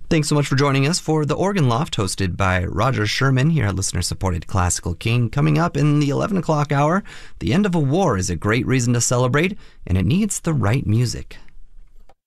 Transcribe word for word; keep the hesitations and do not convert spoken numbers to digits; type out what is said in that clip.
Thanks so much for joining us for The Organ Loft, hosted by Roger Sherman here at listener-supported Classical King. Coming up in the eleven o'clock hour, the end of a war is a great reason to celebrate, and it needs the right music.